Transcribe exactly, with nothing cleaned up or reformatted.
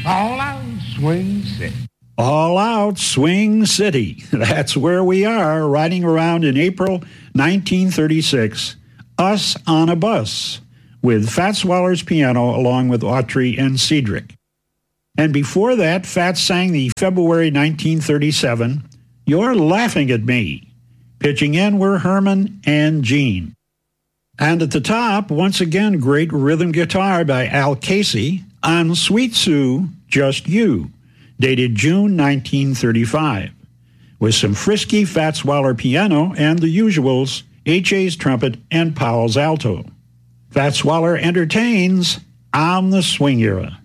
All Out Swing City. All Out Swing City. That's where we are, riding around in April nineteen thirty-six. Us on a Bus, with Fats Waller's piano along with Autry and Cedric. And before that, Fats sang the February nineteen thirty-seven, You're Laughing at Me. Pitching in were Herman and Gene. And at the top, once again, great rhythm guitar by Al Casey on Sweet Sue, Just You, dated June nineteen thirty-five, with some frisky Fats Waller piano and the usuals, H A's trumpet and Powell's alto. Fats Waller entertains on the Swing Era.